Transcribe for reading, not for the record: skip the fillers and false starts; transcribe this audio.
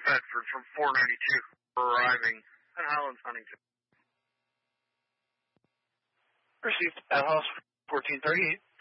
Bedford from 492 arriving at Highlands, Huntington. Received at house 1438.